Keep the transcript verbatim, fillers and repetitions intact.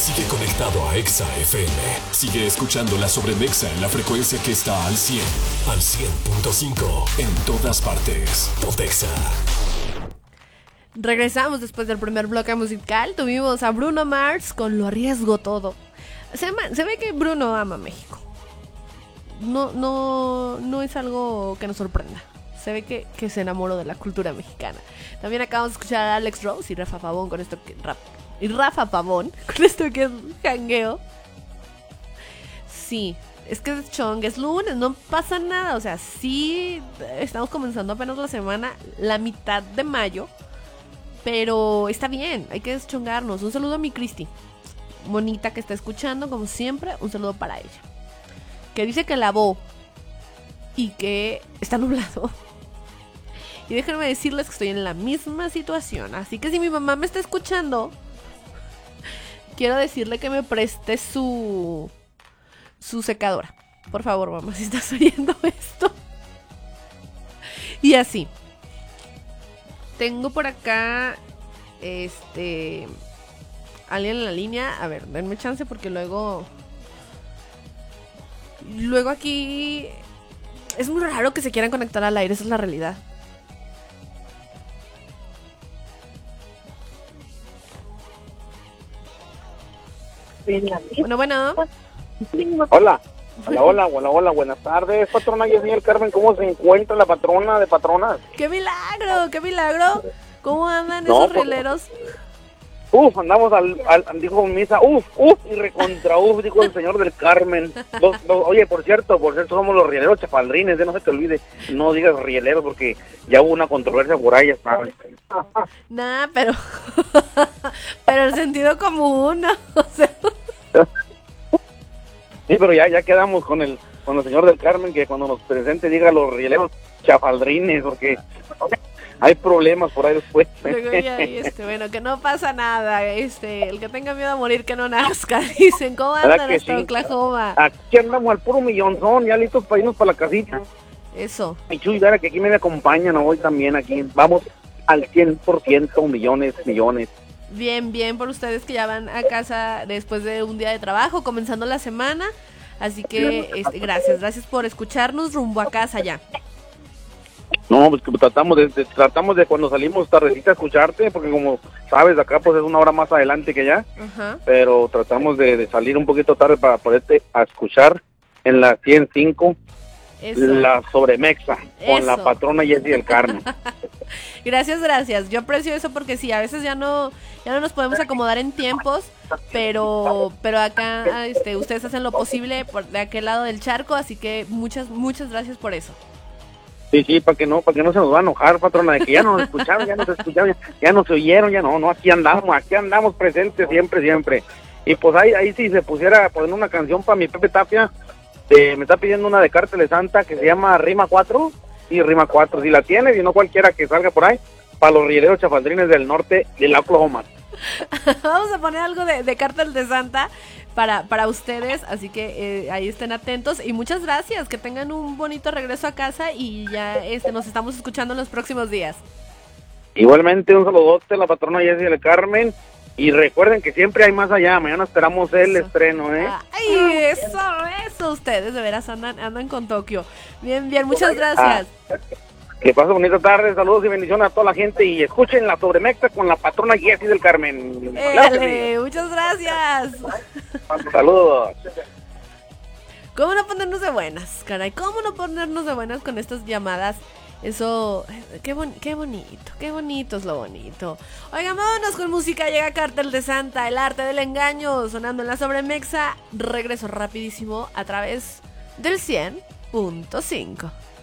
Sigue conectado a Exa F M. Sigue escuchando la Sobremexa en la frecuencia que está al cien. Al cien punto cinco. En todas partes. Pontexa. Regresamos después del primer bloque musical. Tuvimos a Bruno Mars con Lo Arriesgo Todo. Se, se ve que Bruno ama México. No, no, no es algo que nos sorprenda. Se ve que, que se enamoró de la cultura mexicana. También acabamos de escuchar a Alex Rose y Rafa Pavón con esto que... Rap, y Rafa Pavón con esto que es jangueo. Sí, es que es chong, es lunes, no pasa nada. O sea, sí, estamos comenzando apenas la semana, la mitad de mayo. Pero está bien, hay que deschongarnos. Un saludo a mi Cristi, bonita, que está escuchando como siempre. Un saludo para ella, que dice que lavó y que está nublado. Y déjenme decirles que estoy en la misma situación. Así que si mi mamá me está escuchando, quiero decirle que me preste su su secadora. Por favor, mamá, si estás oyendo esto. Y así. Tengo por acá este alguien en la línea. A ver, denme chance porque luego Luego aquí es muy raro que se quieran conectar al aire. Esa es la realidad. Bueno, bueno. Hola. Hola, hola, hola, hola, buenas tardes, patrona Yesenia del Carmen. ¿Cómo se encuentra la patrona de patronas? ¡Qué milagro, qué milagro! ¿Cómo andan no, esos rieleros? Uf, andamos al, al, dijo misa, uf, uf, y recontra uf, dijo el señor del Carmen. Los, los, oye, por cierto, por cierto, somos los rieleros chapaldrines, de no se te olvide, no digas rieleros porque ya hubo una controversia por ahí, ¿sabes? Nah, pero, pero el sentido común, ¿no? O sea... Sí, pero ya, ya quedamos con el, con el señor del Carmen, que cuando nos presente diga los rieleros chapaldrines, porque hay problemas por ahí después. Luego ya, este, bueno, que no pasa nada, este, el que tenga miedo a morir que no nazca, dicen. ¿Cómo andan hasta sí? Oklahoma? Aquí andamos al puro millonzón, ya listos para irnos para la casita. Eso. Y Chuy Vera, que aquí me acompañan hoy también, aquí vamos al cien por ciento, millones, millones. Bien, bien por ustedes que ya van a casa después de un día de trabajo, comenzando la semana. Así que este, gracias, gracias por escucharnos rumbo a casa ya. No, pues que tratamos de, de tratamos de cuando salimos tardecita escucharte, porque como sabes, acá pues es una hora más adelante que ya. Uh-huh. Pero tratamos de, de salir un poquito tarde para poderte a escuchar en la ciento cinco. Eso. La Sobremexa con eso. La patrona Jessie del Carmen. Gracias, gracias. Yo aprecio eso porque sí, a veces ya no ya no nos podemos acomodar en tiempos, pero pero acá este ustedes hacen lo posible por de aquel lado del charco, así que muchas muchas gracias por eso. Sí, sí, para que no para que no se nos va a enojar, patrona, de que ya nos escucharon, ya nos escucharon, ya, ya nos oyeron, ya no, no, aquí andamos, aquí andamos presentes siempre, siempre. Y pues ahí ahí si se pusiera a poner una canción para mi Pepe Tapia. Eh, me está pidiendo una de Cártel de Santa que se llama Rima cuatro. Sí, Rima cuatro. Si la tienes y no cualquiera que salga por ahí, para los rieleros chafaldrines del norte de la Oklahoma. Vamos a poner algo de, de Cártel de Santa para, para ustedes. Así que eh, ahí estén atentos. Y muchas gracias. Que tengan un bonito regreso a casa. Y ya este nos estamos escuchando en los próximos días. Igualmente, un saludote a la patrona Jessie del Carmen. Y recuerden que siempre hay más allá. Mañana esperamos el eso. estreno, ¿eh? Ay, eso, eso. Ustedes de veras andan, andan con Tokio. Bien, bien, muchas gracias. Ah, que pasen bonita tarde. Saludos y bendiciones a toda la gente. Y escuchen la Sobremexa con la patrona Jessie del Carmen. Dale, muchas gracias. Saludos. ¿Cómo no ponernos de buenas, caray? ¿Cómo no ponernos de buenas con estas llamadas? Eso, qué, bon- qué bonito, qué bonito es lo bonito. Oigan, vámonos con música. Llega Cártel de Santa, el arte del engaño, sonando en la Sobremexa. Regreso rapidísimo a través del cien punto cinco.